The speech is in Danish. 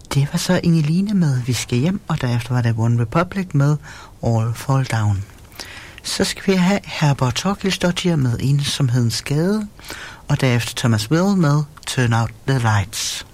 Det var så Ingeline med Vi skal hjem, og derefter var der One Republic med All Fall Down. Så skal vi have Herbert Torkilsdottir med Ensomhedens Gade, og derefter Thomas Will med Turn Out the Lights.